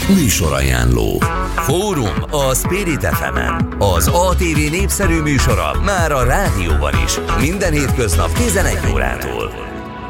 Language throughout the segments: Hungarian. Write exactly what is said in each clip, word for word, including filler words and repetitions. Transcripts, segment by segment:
Műsorajánló. Fórum a Spirit ef emen. Az á té vé népszerű műsora már a rádióban is. Minden hétköznap tizenegy órától.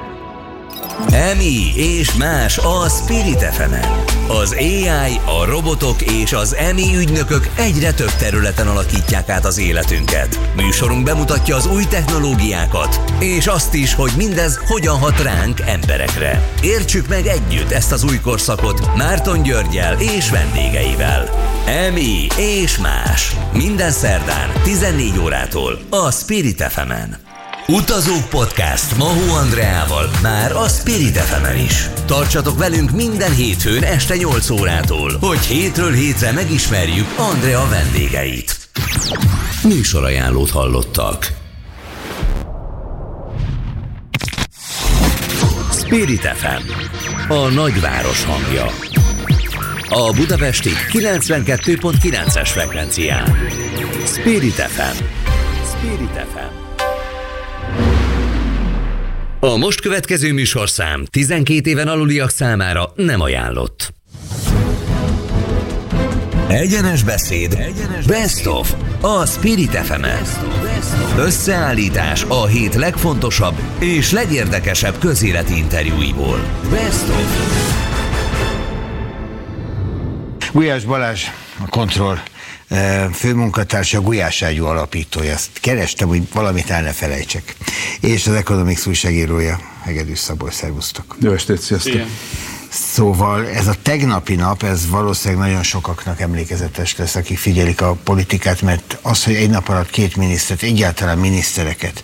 Emi és más a Spirit ef emen. Az á i, a robotok és az Emi ügynökök egyre több területen alakítják át az életünket. Műsorunk bemutatja az új technológiákat, és azt is, hogy mindez hogyan hat ránk, emberekre. Értsük meg együtt ezt az új korszakot Márton Györggyel és vendégeivel. Emi és más. Minden szerdán tizennégy órától a Spirit ef emen. Utazók Podcast Mahó Andreával már a Spirit ef emen is. Tartsatok velünk minden hétfőn este nyolc órától, hogy hétről hétre megismerjük Andrea vendégeit. Műsorajánlót hallottak. Spirit ef em, a nagyváros hangja. A budapesti kilencvenkettő pont kilences frekvencián. Spirit ef em. Spirit ef em. A most következő műsorszám tizenkét éven aluliak számára nem ajánlott. Egyenes beszéd, Egyenes Best of a Spirit ef emen. Összeállítás a hét legfontosabb és legérdekesebb közéleti interjúiból. Best of. Gulyás Balázs, a Kontroll főmunkatársa, Gulyás Ágyú alapítója. Ezt kerestem, hogy valamit el ne felejtsek. És az Economics újságírója, Hegedűs Szabolcs, szervusztok. Jó estét, sziasztok. Igen. Szóval ez a tegnapi nap, ez valószínűleg nagyon sokaknak emlékezetes lesz, akik figyelik a politikát, mert az, hogy egy nap alatt két minisztert, egyáltalán minisztereket,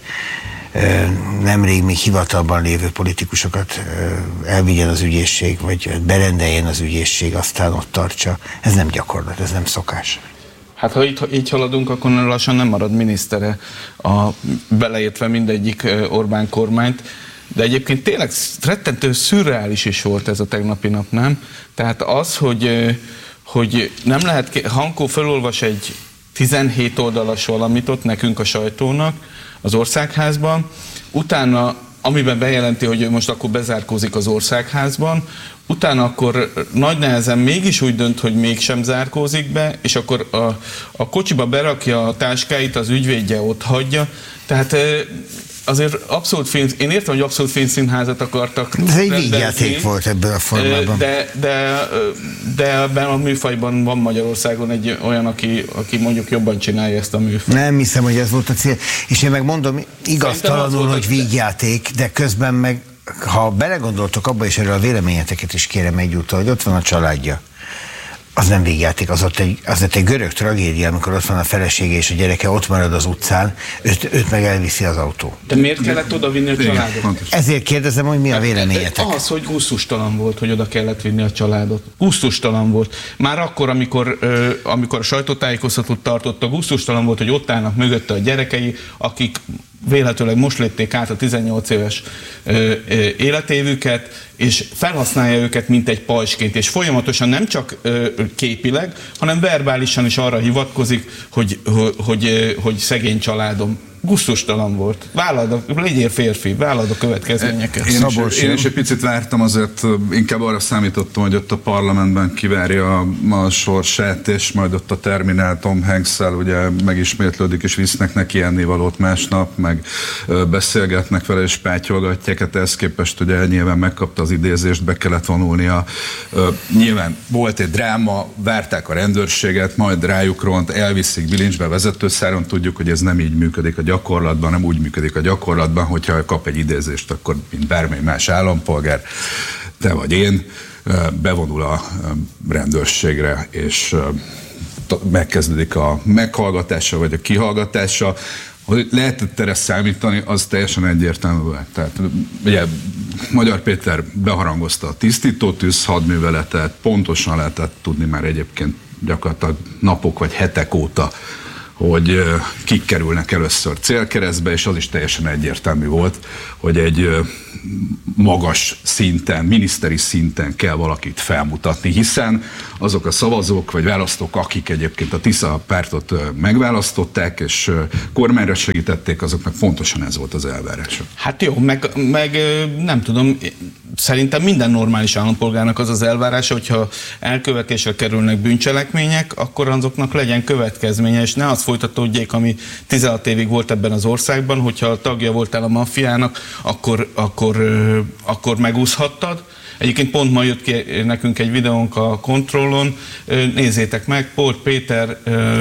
nemrég még hivatalban lévő politikusokat elvigyen az ügyészség, vagy berendeljen az ügyészség, aztán ott tartsa. Ez nem gyakorlat, ez nem szokás. Hát ha így, így haladunk, akkor lassan nem marad minisztere, a, beleértve mindegyik Orbán kormányt. De egyébként tényleg rettentő szürreális is volt ez a tegnapi nap, nem? Tehát az, hogy, hogy nem lehet, Hankó felolvas egy tizenhét oldalas valamit ott nekünk a sajtónak az Országházban, utána, amiben bejelenti, hogy ő most akkor bezárkózik az Országházban, utána akkor nagy nehezen mégis úgy dönt, hogy mégsem zárkózik be, és akkor a, a kocsiba berakja a táskáit, az ügyvédje ott hagyja. Tehát azért abszolút film, én értem, hogy abszolút filmszínházat akartak. Ez egy vígjáték volt ebből a formában. De, de, de ebben a műfajban van Magyarországon egy olyan, aki, aki mondjuk jobban csinálja ezt a műfajt. Nem hiszem, hogy ez volt a cél. És én meg mondom, igaztalanul, hogy vígjáték, de közben meg, ha belegondoltok abba, és erről a véleményeteket is kérem egyúttal, hogy ott van a családja. Az nem végjáték, az ott egy, az ott egy görög tragédia, amikor ott van a felesége és a gyereke, ott marad az utcán, őt, őt meg elviszi az autó. De miért kellett oda vinni a családot? Ezért kérdezem, hogy mi a véleményetek. Az, hogy gusztustalan volt, hogy oda kellett vinni a családot. Gusztustalan volt. Már akkor, amikor, amikor a sajtótájékoztatót tartotta, gusztustalan volt, hogy ott állnak mögötte a gyerekei, akik véletlenül most lépték át a tizennyolc éves ö, ö, életévüket, és felhasználja őket, mint egy pajsként, és folyamatosan nem csak ö, képileg, hanem verbálisan is arra hivatkozik, hogy, hogy, hogy, hogy szegény családom. Gusztustalan volt. Vállald a, légyél férfi, vállald a következményeket. Én is, én is egy picit vártam, azért inkább arra számítottam, hogy ott a parlamentben kivárja a, a sorsát, és majd ott a Terminál Tom Hanks-szel ugye megismétlődik, és visznek neki ennivalót másnap, meg ö, beszélgetnek vele, és pátyolgatják. Hát ehhez képest ugye nyilván megkapta az idézést, be kellett vonulnia. Ö, nyilván volt egy dráma, várták a rendőrséget, majd rájuk ront, elviszik bilincsbe vezetőszáron, tudjuk, hogy ez nem így működik a gyakorlatban, nem úgy működik a gyakorlatban, hogyha kap egy idézést, akkor mint bármely más állampolgár, te vagy én, bevonul a rendőrségre, és megkezdődik a meghallgatása, vagy a kihallgatása. Hogy lehetett erre számítani, az teljesen egyértelmű. Tehát ugye Magyar Péter beharangozta a tisztítótűz hadműveletet, pontosan lehetett tudni már egyébként gyakorlatilag napok vagy hetek óta, hogy kik kerülnek először célkeresztbe, és az is teljesen egyértelmű volt, hogy egy magas szinten, miniszteri szinten kell valakit felmutatni, hiszen azok a szavazók vagy választók, akik egyébként a Tisza pártot megválasztották és kormányra segítették, azoknak pontosan ez volt az elvárás. Hát jó, meg, meg nem tudom, szerintem minden normális állampolgárnak az az elvárása, hogyha elkövetésre kerülnek bűncselekmények, akkor azoknak legyen következménye, és ne az folytatódjék, ami tizenhat évig volt ebben az országban, hogyha tagja voltál a maffiának, akkor, akkor, akkor megúszhattad. Egyébként pont ma jött ki nekünk egy videónk a Kontrollon, nézzétek meg, Polt Péter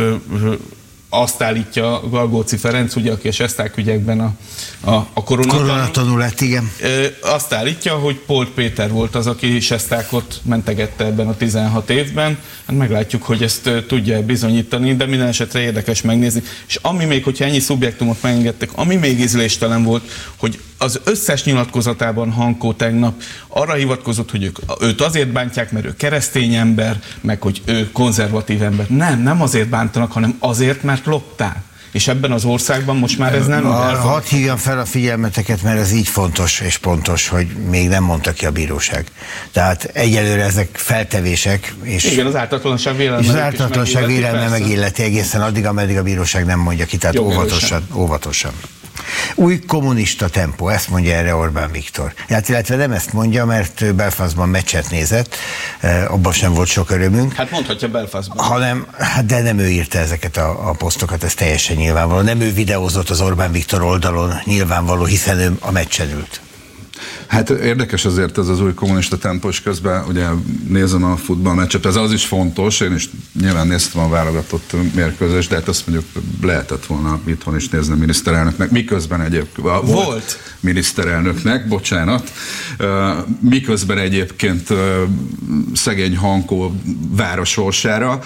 azt állítja Galgóci Ferenc, ugye, aki a Sesták ügyekben a, a, a koronatanul, koronatanul lett, igen. Azt állítja, hogy Polt Péter volt az, aki Sestákot mentegette ebben a tizenhat évben. Hát meglátjuk, hogy ezt tudja bizonyítani, de minden esetre érdekes megnézni. És ami még, hogyha ennyi szubjektumot megengedtek, ami még ízléstelen volt, hogy az összes nyilatkozatában Hankó tegnap arra hivatkozott, hogy ők, őt azért bántják, mert ő keresztény ember, meg hogy ő konzervatív ember. Nem, nem azért bántanak, hanem azért, mert loptál. És ebben az országban most már ez nem... Hadd hívjam fel a figyelmeteket, mert ez így fontos és pontos, hogy még nem mondta ki a bíróság. Tehát egyelőre ezek feltevések, és... Igen, az ártatlanság vélelme. Az ártatlanság vélelme megilleti egészen addig, ameddig a bíróság nem mondja ki, tehát óvatosan, óvatosan. Új kommunista tempó, ezt mondja erre Orbán Viktor. Hát, illetve nem ezt mondja, mert Belfastban meccset nézett, abban sem volt sok örömünk. Hát mondhatja Belfastban. Hanem, hát de nem ő írta ezeket a, a posztokat, ez teljesen nyilvánvaló. Nem ő videózott az Orbán Viktor oldalon, nyilvánvaló, hiszen ő a meccsen ült. Hát érdekes azért ez az új kommunista tempó, és közben ugye nézem a futballmeccset, ez az is fontos, én is nyilván néztem a válogatott mérkőzést, de hát azt mondjuk lehetett volna itthon is nézni a miniszterelnöknek, miközben egyébként volt, volt miniszterelnöknek, bocsánat, miközben egyébként szegény Hankó város sorsára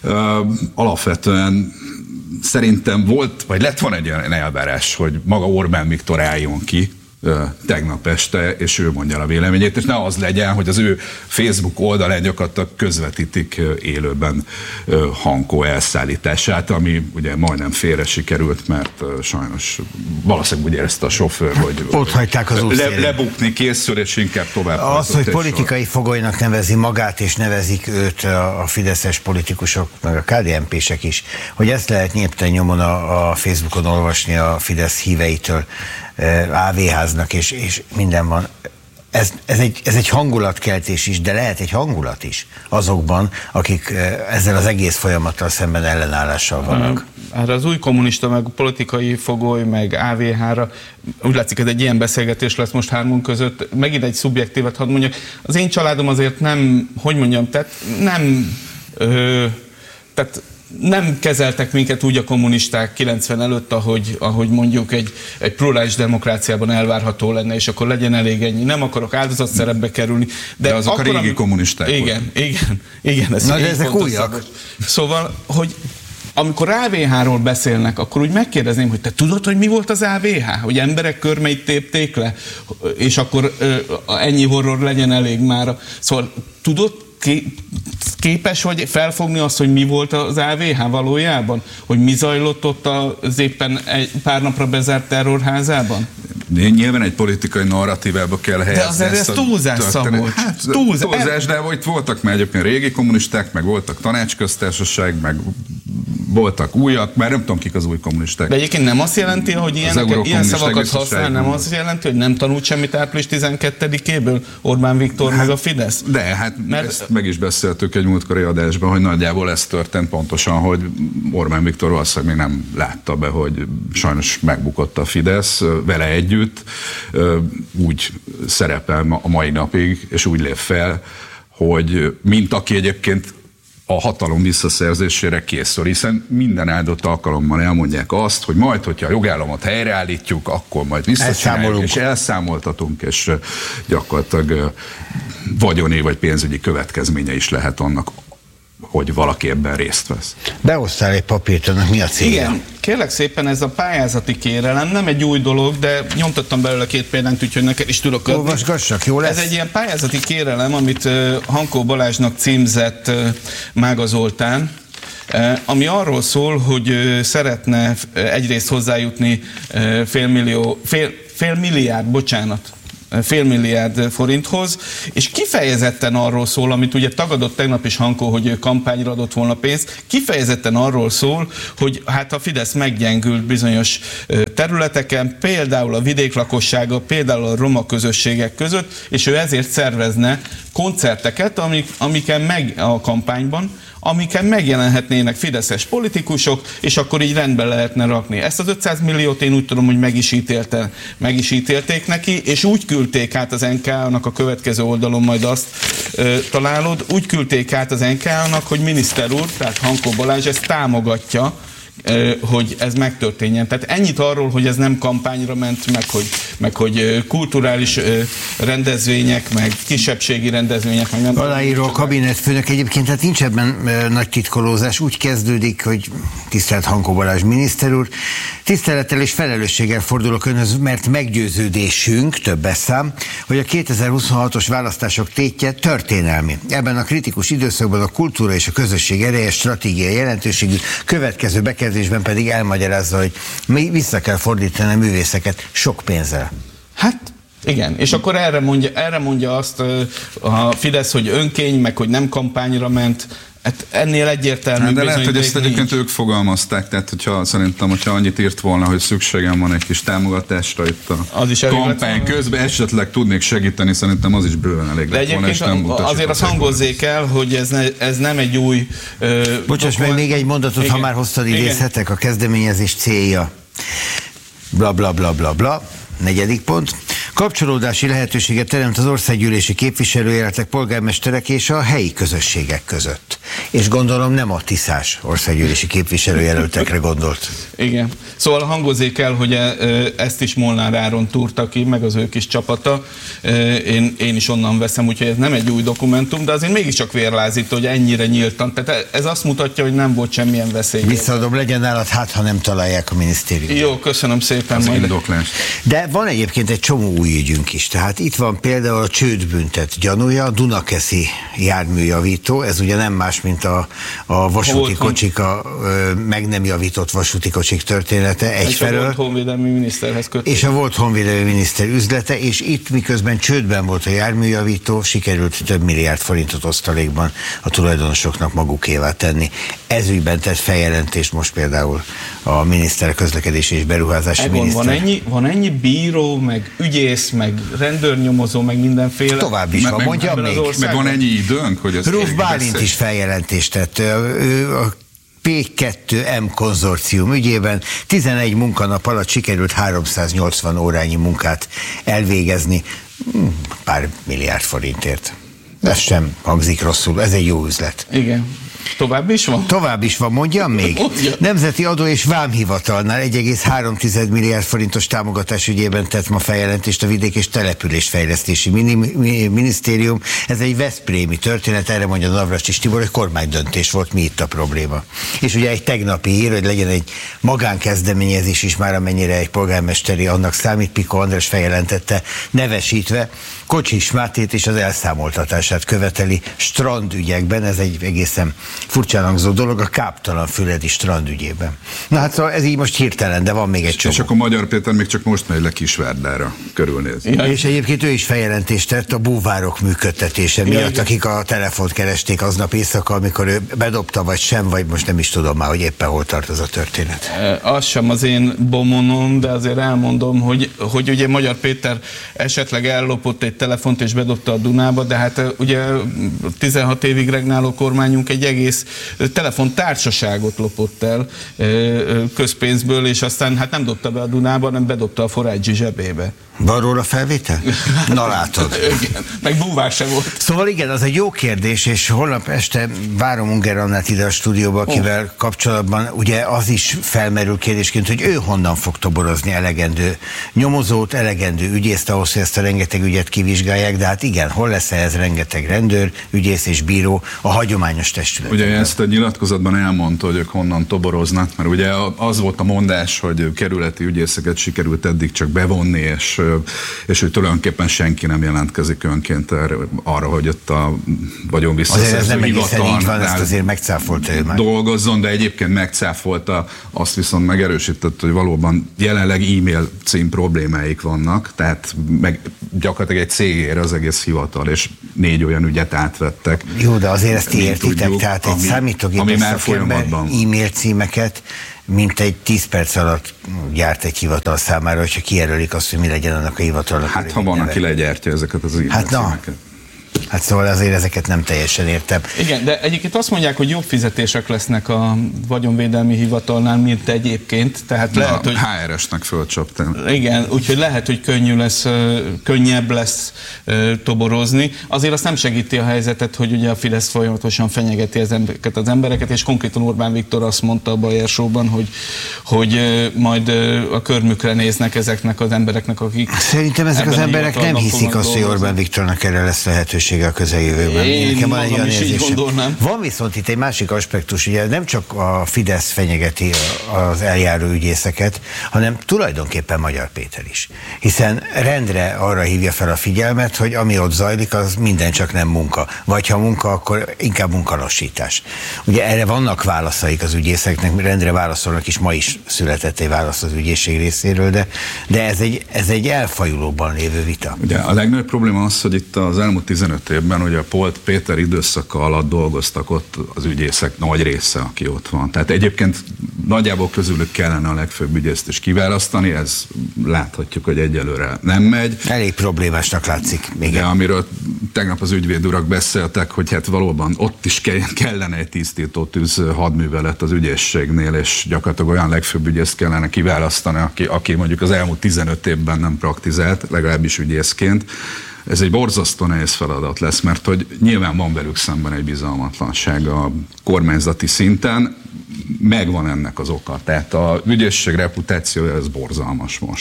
alapvetően szerintem volt, vagy lett volna egy olyan elvárás, hogy maga Orbán Viktor álljon ki tegnap este, és ő mondja a véleményét, és ne az legyen, hogy az ő Facebook oldalán gyakorlatilag közvetítik élőben Hankó elszállítását, ami ugye majdnem félre sikerült, mert sajnos valószínűleg úgy érezte a sofőr, hogy ott hagyták az le, lebukni készül, és inkább tovább. Az, hogy politikai fogolynak nevezi magát, és nevezik őt a fideszes politikusok, meg a ká dé en pések is, hogy ezt lehet nyíltan nyomon a, a Facebookon olvasni a Fidesz híveitől, á vé háznak, és, és minden van. Ez, ez, egy, ez egy hangulatkeltés is, de lehet egy hangulat is azokban, akik ezzel az egész folyamattal szemben ellenállással vannak. Erre az új kommunista, meg politikai fogoly, meg á vé há-ra, úgy látszik, ez egy ilyen beszélgetés lesz most hármunk között. Megint egy szubjektívet hadd mondjak. Az én családom azért nem, hogy mondjam, tehát nem... Ö, tehát nem kezeltek minket úgy a kommunisták kilencven előtt, ahogy, ahogy mondjuk egy, egy plurális demokráciában elvárható lenne, és akkor legyen elég ennyi. Nem akarok áldozatszerepbe kerülni. De, de azok akkor, a régi kommunisták. Igen, igen, igen. Ez Na, de ezek újak. Szóval, hogy amikor á vé há-ról beszélnek, akkor úgy megkérdezném, hogy te tudod, hogy mi volt az á vé há? Hogy emberek körmeit tépték le, és akkor ö, ennyi horror legyen elég mára. Szóval tudod, képes vagy felfogni azt, hogy mi volt az á vé há valójában? Hogy mi zajlott ott az éppen egy pár napra bezárt terrorházában? Nyilván egy politikai narratívába kell helyezni. De azért ez túlzás, Szabolcs. Hát, túlzás, túlzás, de itt voltak már egyébként régi kommunisták, meg voltak tanácsköztársaság, meg voltak újak, már nem tudom, kik az új kommunisták. De egyébként nem azt jelenti, hogy ilyenek, ilyen szavakat használ, nem azt jelenti, hogy nem tanult semmit április tizenkettedikéből Orbán Viktor hát, meg a Fidesz? De hát mert ezt meg is beszéltük egy múltkori adásban, hogy nagyjából ez történt pontosan, hogy Orbán Viktor valószínűleg még nem látta be, hogy sajnos megbukott a Fidesz vele együtt, úgy szerepel a mai napig, és úgy lép fel, hogy mint aki egyébként a hatalom visszaszerzésére készül, hiszen minden áldott alkalommal elmondják azt, hogy majd, hogyha a jogállamot helyreállítjuk, akkor majd visszacsináljuk, és elszámoltatunk, és gyakorlatilag vagyoni vagy pénzügyi következménye is lehet annak, hogy valaki ebben részt vesz. Behoztál egy papírt, annak mi a célja? Igen, kérlek szépen, ez a pályázati kérelem nem egy új dolog, de nyomtattam belőle két példányt, úgyhogy neked is tudok adni. Olvasgassak, jó lesz? Ez egy ilyen pályázati kérelem, amit uh, Hankó Balázsnak címzett uh, Mága Zoltán, uh, ami arról szól, hogy uh, szeretne uh, egyrészt hozzájutni uh, félmillió, fél, fél milliárd, bocsánat, félmilliárd forinthoz, és kifejezetten arról szól, amit ugye tagadott tegnap is Hankó, hogy ő kampányra adott volna pénzt, kifejezetten arról szól, hogy hát a Fidesz meggyengült bizonyos területeken, például a vidéklakossága, például a roma közösségek között, és ő ezért szervezne koncerteket, amik, amiken meg a kampányban, amiken megjelenhetnének fideszes politikusok, és akkor így rendbe lehetne rakni. Ezt az ötszáz milliót én úgy tudom, hogy meg is, ítélte, meg is ítélték neki, és úgy küldték át az en ká á-nak, a következő oldalon majd azt ö, találod, úgy küldték át az en ká á-nak, hogy miniszter úr, tehát Hankó Balázs ezt támogatja, hogy ez megtörténjen. Tehát ennyit arról, hogy ez nem kampányra ment, meg hogy, meg hogy kulturális rendezvények, meg kisebbségi rendezvények. Meg nem aláíró a kabinetfőnök egyébként, tehát nincs ebben nagy titkolózás. Úgy kezdődik, hogy tisztelt Hankó Balázs miniszter úr, tisztelettel és felelősséggel fordulok önhöz, mert meggyőződésünk, többes szám, hogy a kétezer-huszonhatos választások tétje történelmi. Ebben a kritikus időszakban a kultúra és a közösség ereje, stratégiai jelentőségű, következő bekezdésben pedig elmagyarázza, hogy mi vissza kell fordítani a művészeket sok pénzzel. Hát igen, és akkor erre mondja, erre mondja azt a Fidesz, hogy önkény, meg hogy nem kampányra ment. Hát ennél egyértelmű hát de lehet, hogy ezt egyébként nincs. Ők fogalmazták, tehát hogyha szerintem, hogyha annyit írt volna, hogy szükségem van egy kis támogatásra itt a az is kampány közben, esetleg tudnék segíteni, szerintem az is bőven elég lett volna, és nem azért azt hangozzék el, hogy ez, ne, ez nem egy új... Uh, Bocsáss meg még egy mondatot, igen. Ha már hoztad, idézhetek, a kezdeményezés célja. Bla bla bla bla bla. Negyedik pont. Kapcsolódási lehetőséget teremt az országgyűlési képviselőjelöltek, polgármesterek és a helyi közösségek között. És gondolom nem a tiszás országgyűlési képviselőjelöltekre gondolt. Igen. Szóval hangozzék el, hogy ezt is Molnár Áron túrta ki, meg az ő kis csapata. Én, én is onnan veszem, úgyhogy ez nem egy új dokumentum, de azért mégiscsak vérlázító, hogy ennyire nyíltan. Tehát ez azt mutatja, hogy nem volt semmilyen veszély. Visszaadom, legyen nálad, hát ha nem találják a minisztériumot. Jó, köszönöm szépen. Az indoklás. De van egyébként egy csomó új ügyünk is. Tehát itt van például a csődbüntet gyanúja, a Dunakeszi járműjavító, ez ugye nem más, mint a, a vasúti kocsik, a ö, meg nem javított vasúti kocsik története egyfelől. És a volt honvédelmi miniszterhez kötött. És a volt honvédelmi miniszter üzlete, és itt miközben csődben volt a járműjavító, sikerült több milliárd forintot osztalékban a tulajdonosoknak magukévá tenni. Ezügyben tett feljelentést most például a miniszter, közlekedési és beruházási Egon, miniszter. Van ennyi, van ennyi bíró, meg ügyész, meg rendőrnyomozó, meg mindenféle. Tovább is meg, van, mondja még. Meg van ennyi időnk, hogy ez... Ruf Bálint is feljelentést tett. Ő a pé kettő em konzorcium ügyében tizenegy munkanap alatt sikerült háromszáznyolcvan órányi munkát elvégezni pár milliárd forintért. Ez sem hangzik rosszul, ez egy jó üzlet. Igen. Tovább is van? Tovább is van, mondjam még. Mondja. Nemzeti Adó és Vámhivatalnál egy egész három milliárd forintos támogatás ügyében tett ma feljelentést a Vidék- és Településfejlesztési Minisztérium. Ez egy veszprémi történet, erre mondja Navracsics Tibor, hogy kormánydöntés volt, mi itt a probléma. És ugye egy tegnapi hír, hogy legyen egy magánkezdeményezés is már, amennyire egy polgármesteri annak számít, Piko András feljelentette, nevesítve Kocsis Mátét és az elszámoltatását követeli strandügyekben, ez egy egészen furcsán hangzó dolog, a káptalan Füredi strandügyében. Na hát szóval ez így most hirtelen, de van még egy csomó. És akkor Magyar Péter még csak most megy le Kisvárdára körülnézni. Ja. És egyébként ő is feljelentést tett a búvárok működtetése ja, miatt, igen. Akik a telefont keresték aznap éjszaka, amikor ő bedobta, vagy sem, vagy most nem is tudom már, hogy éppen hol tart az a történet. E, az sem az én bomonom, de azért elmondom, hogy, hogy ugye Magyar Péter esetleg ellopott egy telefont és bedobta a Dunába, de hát ugye tizenhat évig regnáló kormányunk egy egész telefontársaságot lopott el közpénzből, és aztán hát nem dobta be a Dunába, hanem bedobta a Forágyi zsebébe. Van róla felvétel? Na látod. Igen, meg búvár sem volt. Szóval igen, az egy jó kérdés, és holnap este várom Unger Annát ide a stúdióba, akivel oh. kapcsolatban ugye az is felmerül kérdésként, hogy ő honnan fog toborozni elegendő nyomozót, elegendő ügyészt ahhoz, hogy ezt a rengeteg ügyet kivizsgálják, de hát igen, hol lesz ez rengeteg rendőr, ügyész és bíró a hagyományos testületben? Ugye ezt a nyilatkozatban elmondta, hogy ők honnan toboroznak, mert ugye az volt a mondás, hogy kerületi ügyészeket sikerült eddig csak bevonni, és és hogy tulajdonképpen senki nem jelentkezik önként arra, hogy ott a vagyonvisszaszerző hivatalnál azért megcáfolta ő már. Dolgozzon, de egyébként megcáfolta, azt viszont megerősített, hogy valóban jelenleg e-mail cím problémáik vannak, tehát meg gyakorlatilag egy cégére az egész hivatal, és négy olyan ügyet átvettek. Jó, de azért ezt értitek, tudjuk, tehát egy számítógépes szakember e-mail címeket mint egy tíz perc alatt gyárt egy hivatal számára, hogyha kijelölik azt, hogy mi legyen annak a hivatalnak. Hát ha van, aki legyártja ezeket az e-mail hát címeket. Na. Hát szóval azért ezeket nem teljesen értem. Igen, de egyébként azt mondják, hogy jobb fizetések lesznek a vagyonvédelmi hivatalnál, mint egyébként. Tehát Na, lehet, hogy... há er esnek fölcsaptam. Igen, úgyhogy lehet, hogy könnyű lesz, könnyebb lesz toborozni. Azért azt nem segíti a helyzetet, hogy ugye a Fidesz folyamatosan fenyegeti ezeket az embereket, és konkrétan Orbán Viktor azt mondta a Bayer Show-ban, hogy, hogy majd a körmükre néznek ezeknek az embereknek, akik... Szerintem ezek az emberek nem hiszik azt, hogy Orbán Viktornak erre lesz lehetősége a közeljövőben. Én van magam is így gondolnám. Van viszont itt egy másik aspektus, ugye nem csak a Fidesz fenyegeti az eljáró ügyészeket, hanem tulajdonképpen Magyar Péter is. Hiszen rendre arra hívja fel a figyelmet, hogy ami ott zajlik, az minden csak nem munka. Vagy ha munka, akkor inkább munkalassítás. Ugye erre vannak válaszaik az ügyészeknek, rendre válaszolnak is, ma is született egy válasz az ügyészség részéről, de, de ez, egy, ez egy elfajulóban lévő vita. Ugye a legnagyobb probléma az, hogy itt az elmúlt tizenöt évben ugye a Polt Péter időszaka alatt dolgoztak ott az ügyészek nagy része, aki ott van. Tehát egyébként nagyjából közülük kellene a legfőbb ügyészt is kiválasztani, ez láthatjuk, hogy egyelőre nem megy. Elég problémásnak látszik. Igen. De amiről tegnap az ügyvédurak beszéltek, hogy hát valóban ott is kellene egy tisztító tűz hadművelet az ügyészségnél, és gyakorlatilag olyan legfőbb ügyészt kellene kiválasztani, aki, aki mondjuk az elmúlt tizenöt évben nem praktizált, legalábbis ügyészként. Ez egy borzasztó nehéz feladat lesz, mert hogy nyilván van velük szemben egy bizalmatlanság a kormányzati szinten, megvan ennek az oka. Tehát a ügyészség reputációja, ez borzalmas most.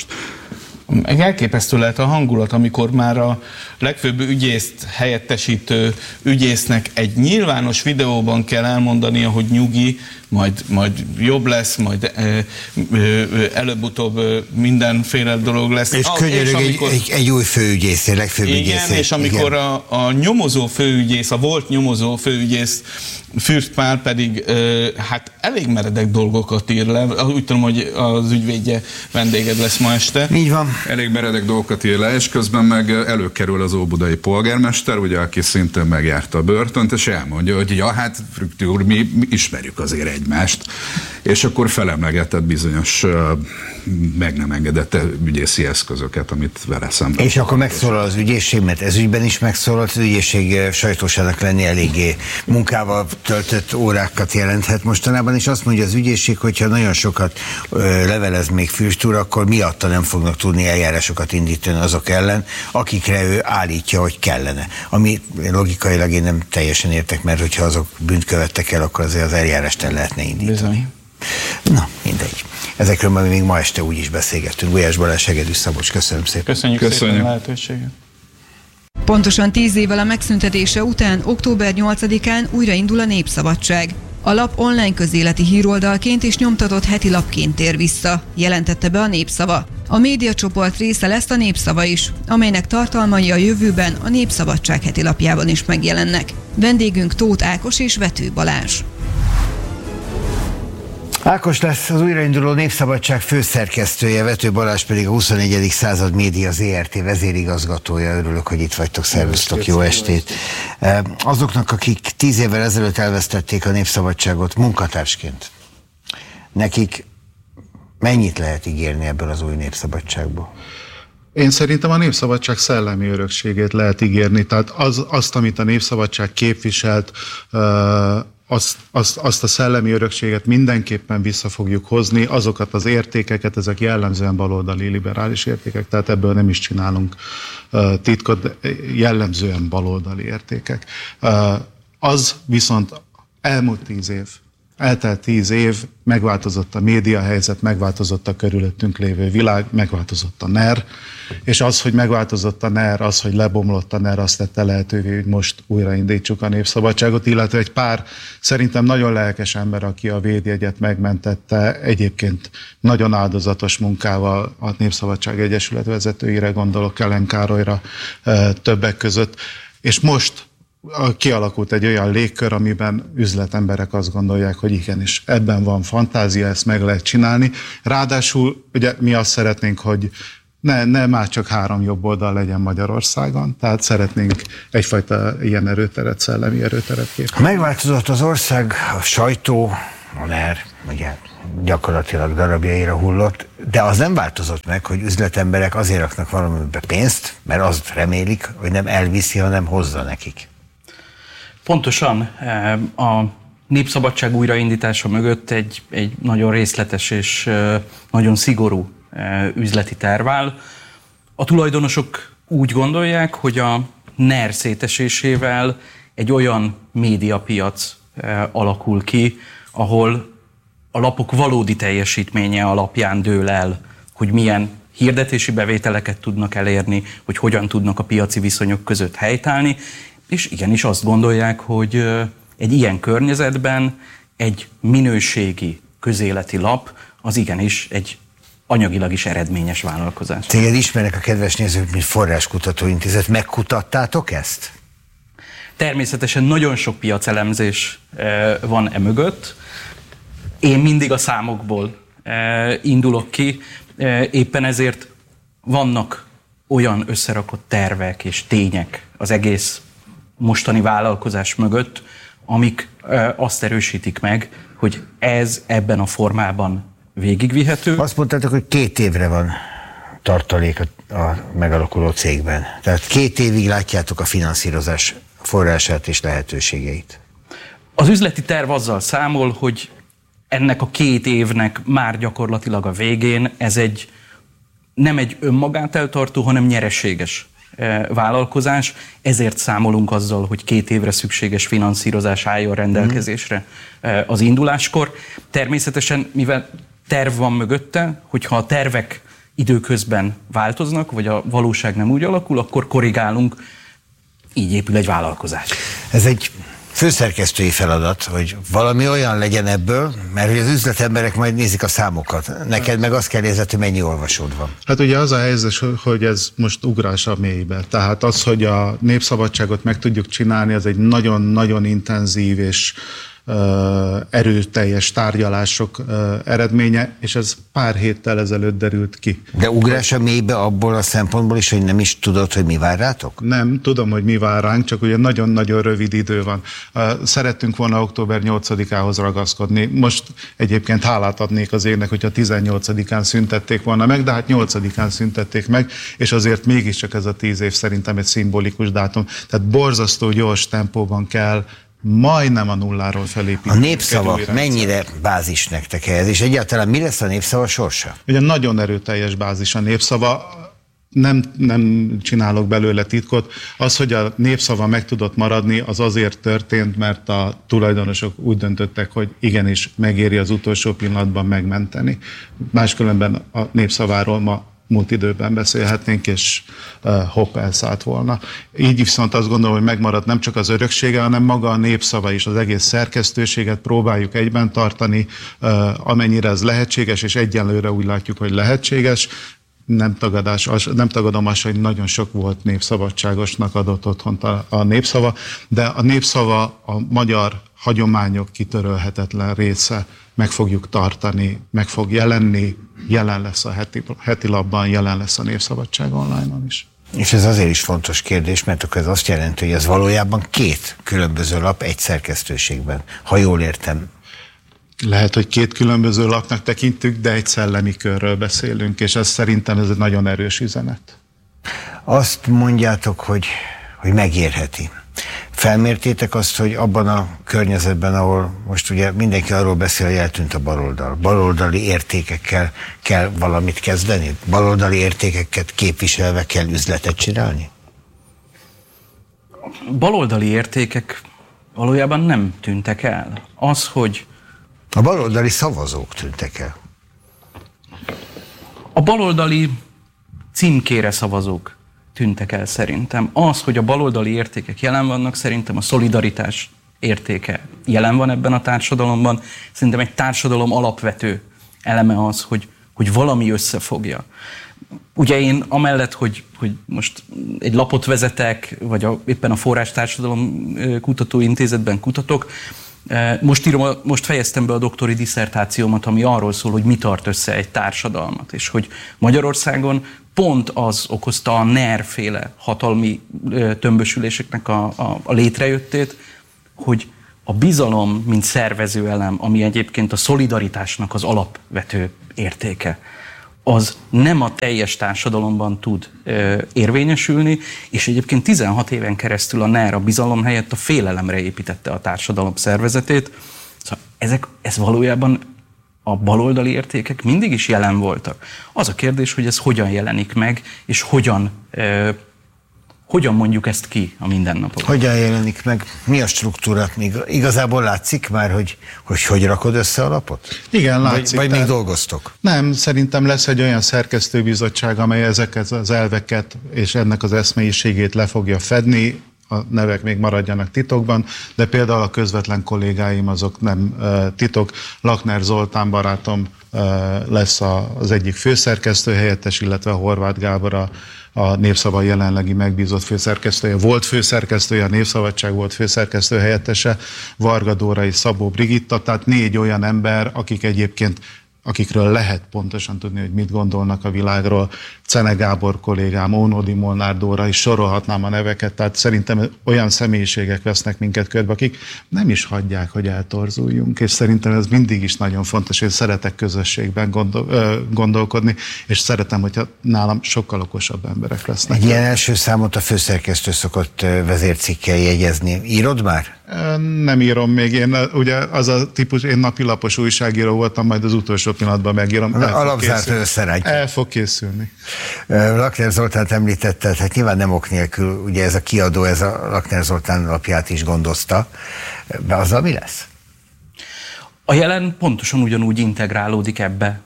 Meg elképesztő lehet a hangulat, amikor már a legfőbb ügyészt helyettesítő ügyésznek egy nyilvános videóban kell elmondania, hogy nyugi, majd, majd jobb lesz, majd e, e, előbb-utóbb mindenféle dolog lesz. És ah, könyörög egy, egy, egy új főügyész, egy legfőbb igen, ügyész. És amikor igen. A, a nyomozó főügyész, a volt nyomozó főügyész Fürst Pál pedig e, hát elég meredek dolgokat ír le. Úgy tudom, hogy az ügyvédje vendéged lesz ma este. Így van. Elég meredek dolgokat ír le, és közben meg előkerül az óbudai polgármester, ugye, aki szintén megjárta a börtönt, és elmondja, hogy ja, hát Frükti úr, mi, mi ismerjük azért egymást, és akkor felemlegetett bizonyos uh, meg nem engedett ügyészi eszközöket, amit vele szemben. És akkor megszólal az ügyészség, mert ez ügyben is megszólalt, az ügyészség sajtósának lenni eléggé munkával töltött órákat jelenthet mostanában, és azt mondja az ügyészség, hogyha nagyon sokat ö, levelez még Fürst úr, akkor miatta nem fognak tudni eljárásokat indítani azok ellen, akikre ő állítja, hogy kellene. Ami logikailag én nem teljesen értek, mert hogyha azok bűnt követtek el, akkor azért az eljárást el lehetne indítani. Bizony. Na, mindegy. Ezekről majd még ma este úgy is beszélgettünk. Gulyás Balázs, Hegedűs Szabolcs, köszönöm szépen. Köszönjük, Köszönjük. szépen a lehetőséget. Pontosan tíz évvel a megszüntetése után október nyolcadikán újraindul a Népszabadság. A lap online közéleti híroldalként és nyomtatott heti lapként tér vissza, jelentette be a Népszava. A médiacsoport része lesz a Népszava is, amelynek tartalmai a jövőben a Népszabadság heti lapjában is megjelennek. Vendégünk Tóth Ákos és Vető Balázs. Ákos lesz az újrainduló Népszabadság főszerkesztője, Vető Balázs pedig a huszonegyedik század média zé er té vezérigazgatója. Örülök, hogy itt vagytok, szervusztok, jó estét. Azoknak, akik tíz évvel ezelőtt elvesztették a Népszabadságot munkatársként, nekik mennyit lehet ígérni ebből az új Népszabadságból? Én szerintem a Népszabadság szellemi örökségét lehet ígérni, tehát az, azt, amit a Népszabadság képviselt, Azt, azt, azt a szellemi örökséget mindenképpen vissza fogjuk hozni, azokat az értékeket, ezek jellemzően baloldali liberális értékek, tehát ebből nem is csinálunk uh, titkot, jellemzően baloldali értékek. Uh, az viszont elmúlt tíz év, Eltelt tíz év, megváltozott a médiahelyzet, megváltozott a körülöttünk lévő világ, megváltozott a NER, és az, hogy megváltozott a NER, az, hogy lebomlott a NER, azt tette lehetővé, hogy most újraindítsuk a Népszabadságot, illetve egy pár szerintem nagyon lelkes ember, aki a védjegyet megmentette, egyébként nagyon áldozatos munkával a Népszabadság Egyesület vezetőire, gondolok Kellen Károlyra többek között, és most kialakult egy olyan légkör, amiben üzletemberek azt gondolják, hogy igenis, ebben van fantázia, ezt meg lehet csinálni. Ráadásul ugye mi azt szeretnénk, hogy ne, ne már csak három jobb oldal legyen Magyarországon, tehát szeretnénk egyfajta ilyen erőteret, szellemi erőteret képzelni. Megváltozott az ország, a sajtó, a NER, ugye gyakorlatilag darabjaira hullott, de az nem változott meg, hogy üzletemberek azért raknak valamibe pénzt, mert azt remélik, hogy nem elviszi, hanem hozza nekik. Pontosan a Népszabadság újraindítása mögött egy, egy nagyon részletes és nagyon szigorú üzleti terv áll. A tulajdonosok úgy gondolják, hogy a NER szétesésével egy olyan médiapiac alakul ki, ahol a lapok valódi teljesítménye alapján dől el, hogy milyen hirdetési bevételeket tudnak elérni, hogy hogyan tudnak a piaci viszonyok között helytállni, és igenis azt gondolják, hogy egy ilyen környezetben egy minőségi közéleti lap az igenis egy anyagilag is eredményes vállalkozás. Téged ismernek a kedves nézők, mint Forráskutatóintézet. Megkutattátok ezt? Természetesen nagyon sok piacelemzés van e mögött. Én mindig a számokból indulok ki, éppen ezért vannak olyan összerakott tervek és tények az egész mostani vállalkozás mögött, amik azt erősítik meg, hogy ez ebben a formában végigvihető. Azt mondtátok, hogy két évre van tartalék a, a megalakuló cégben. Tehát két évig látjátok a finanszírozás forrását és lehetőségeit. Az üzleti terv azzal számol, hogy ennek a két évnek már gyakorlatilag a végén ez egy nem egy önmagát eltartó, hanem nyereséges vállalkozás, ezért számolunk azzal, hogy két évre szükséges finanszírozás álljon rendelkezésre az induláskor. Természetesen, mivel terv van mögötte, hogyha a tervek időközben változnak, vagy a valóság nem úgy alakul, akkor korrigálunk, így épül egy vállalkozás. Ez egy főszerkesztői feladat, hogy valami olyan legyen ebből, mert hogy az üzletemberek majd nézik a számokat. Neked meg azt kell érzed, hogy mennyi olvasód van. Hát ugye az a helyzet, hogy ez most ugrás a mélybe. Tehát az, hogy a Népszabadságot meg tudjuk csinálni, az egy nagyon-nagyon intenzív és uh, erőteljes tárgyalások uh, eredménye, és ez pár héttel ezelőtt derült ki. De ugrás a mélybe abból a szempontból is, hogy nem is tudod, hogy mi vár rátok? Nem, tudom, hogy mi vár ránk, csak ugye nagyon-nagyon rövid idő van. Szerettünk volna október nyolcadikához ragaszkodni. Most egyébként hálát adnék az égnek, hogyha tizennyolcadikán szüntették volna meg, de hát nyolcadikán szüntették meg, és azért mégiscsak ez a tíz év szerintem egy szimbolikus dátum. Tehát borzasztó gyors tempóban kell majdnem a nulláról felépíteni. A Népszava mennyire bázis nektek ehhez, és egyáltalán mi lesz a Népszava sorsa? Ugye nagyon erőteljes bázis a Népszava, nem, nem csinálok belőle titkot. Az, hogy a Népszava meg tudott maradni, az azért történt, mert a tulajdonosok úgy döntöttek, hogy igenis megéri az utolsó pillanatban megmenteni. Máskülönben a Népszaváról ma múlt időben beszélhetnénk, és uh, hopp, elszállt volna. Így viszont azt gondolom, hogy megmaradt nem csak az öröksége, hanem maga a Népszava is, az egész szerkesztőséget próbáljuk egyben tartani, uh, amennyire ez lehetséges, és egyenlőre úgy látjuk, hogy lehetséges. Nem, tagadás, nem tagadom azt, hogy nagyon sok volt népszabadságosnak adott otthont a, a Népszava, de a Népszava a magyar hagyományok kitörölhetetlen része, meg fogjuk tartani, meg fog jelenni, jelen lesz a heti, heti labban, jelen lesz a Népszabadság online-on is. És ez azért is fontos kérdés, mert akkor ez azt jelenti, hogy ez valójában két különböző lap egy szerkesztőségben, ha jól értem. Lehet, hogy két különböző lapnak tekintjük, de egy szellemi körről beszélünk, és ez szerintem ez egy nagyon erős üzenet. Azt mondjátok, hogy, hogy megérheti. Felmértétek azt, hogy abban a környezetben, ahol most ugye mindenki arról beszél, hogy eltűnt a baloldal, baloldali értékekkel kell valamit kezdeni? Baloldali értékeket képviselve kell üzletet csinálni? Baloldali értékek valójában nem tűntek el. Az, hogy A baloldali szavazók tűntek el. A baloldali címkére szavazók tűntek el szerintem. Az, hogy a baloldali értékek jelen vannak, szerintem a szolidaritás értéke jelen van ebben a társadalomban. Szerintem egy társadalom alapvető eleme az, hogy, hogy valami összefogja. Ugye én amellett, hogy, hogy most egy lapot vezetek, vagy a, éppen a Forrás Társadalom Kutatóintézetben kutatok, most, írom, most fejeztem be a doktori disszertációmat, ami arról szól, hogy mi tart össze egy társadalmat, és hogy Magyarországon pont az okozta a NER-féle hatalmi tömbösüléseknek a, a, a létrejöttét, hogy a bizalom, mint szervező elem, ami egyébként a szolidaritásnak az alapvető értéke, az nem a teljes társadalomban tud ö, érvényesülni, és egyébként tizenhat éven keresztül a NER a bizalom helyett a félelemre építette a társadalom szervezetét. Szóval ezek, ez valójában a baloldali értékek mindig is jelen voltak. Az a kérdés, hogy ez hogyan jelenik meg, és hogyan, ö, hogyan mondjuk ezt ki a mindennapokban. Hogyan jelenik meg? Mi a struktúra? Igazából látszik már, hogy hogy, hogy rakod össze a lapot? Igen, látszik. Vagy, vagy még dolgoztok? Nem, szerintem lesz egy olyan szerkesztőbizottság, amely ezeket az elveket és ennek az eszmélyiségét le fogja fedni. A nevek még maradjanak titokban, de például a közvetlen kollégáim azok nem uh, titok. Lakner Zoltán barátom uh, lesz a, az egyik főszerkesztő helyettes, illetve Horváth Gábor a, a Népszava jelenlegi megbízott főszerkesztője, volt főszerkesztője, a Népszabadság volt főszerkesztő helyettese, Varga Dóra és Szabó Brigitta, tehát négy olyan ember, akik egyébként akikről lehet pontosan tudni, hogy mit gondolnak a világról. Czene Gábor kollégám, Ónodi Molnár Dóra, is sorolhatnám a neveket, tehát szerintem olyan személyiségek vesznek minket körbe, akik nem is hagyják, hogy eltorzuljunk, és szerintem ez mindig is nagyon fontos, én szeretek közösségben gondol, ö, gondolkodni, és szeretem, hogyha nálam sokkal okosabb emberek lesznek. Egy ilyen első számot a főszerkesztő szokott vezércikkkel jegyezni. Írod már? Nem írom még, én ugye az a típus, én napilapos újságíró voltam, majd az utolsó pillanatban megírom. Alapzárt összerány. El fog készülni. Lakner Zoltánt említette, hát nyilván nem ok nélkül, ugye ez a kiadó, ez a Lakner Zoltán lapját is gondozta, de azzal mi lesz? A jelen pontosan ugyanúgy integrálódik ebbe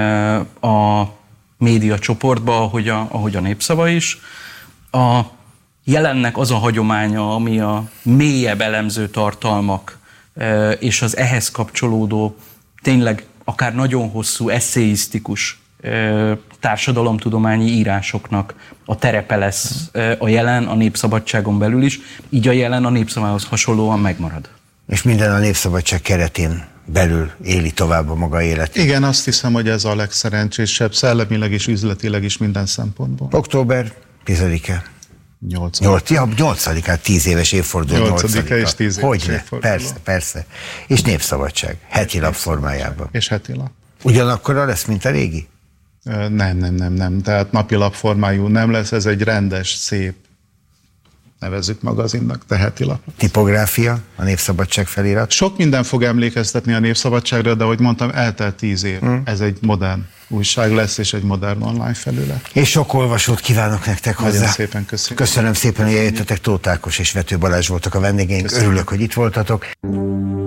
a média csoportba, ahogy a, ahogy a Népszava is. A jelennek az a hagyománya, ami a mélyebb elemző tartalmak és az ehhez kapcsolódó, tényleg akár nagyon hosszú, esszéisztikus társadalomtudományi írásoknak a terepe lesz a jelen a Népszabadságon belül is, így a jelen a Népszavához hasonlóan megmarad. És minden a Népszabadság keretén belül éli tovább a maga életét. Igen, azt hiszem, hogy ez a legszerencsésebb, szellemileg és üzletileg is minden szempontból. Október tizedike. Nyolcadika. Ja, nyolcadikát, tíz éves évforduló. Nyolcadika és tíz éves Hogyne? évforduló. Persze, persze. És Népszabadság. Heti lap formájában. És heti lap. Ugyanakkora lesz, mint a régi? Nem, nem, nem, nem. Tehát napilap formájú nem lesz, ez egy rendes, szép, nevezzük magazinnak, de heti lap. Tipográfia, a Népszabadság felirat? Sok minden fog emlékeztetni a Népszabadságra, de ahogy mondtam, eltelt tíz év. Hmm. Ez egy modern újság lesz, és egy modern online felület. És sok olvasót kívánok nektek hozzá. Nagyon szépen köszönöm. Köszönöm szépen, hogy eljöttetek. Tóth Ákos és Vető Balázs voltak a vendégeink. Köszönöm. Örülök, hogy itt voltatok.